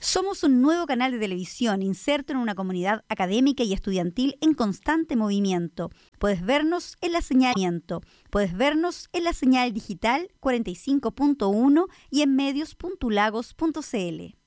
Somos un nuevo canal de televisión inserto en una comunidad académica y estudiantil en constante movimiento. Puedes vernos en la señal digital 45.1 y en medios.lagos.cl.